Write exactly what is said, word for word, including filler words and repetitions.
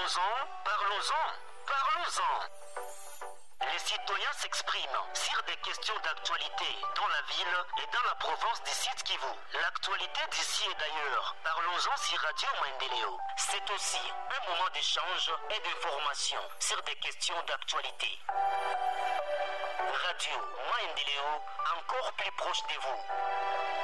Parlons-en, parlons-en, parlons-en. Les citoyens s'expriment sur des questions d'actualité dans la ville et dans la province du Sud Kivu. L'actualité d'ici et d'ailleurs. Parlons-en sur Radio Maendeleo. C'est aussi un moment d'échange et de formation sur des questions d'actualité. Radio Maendeleo, encore plus proche de vous.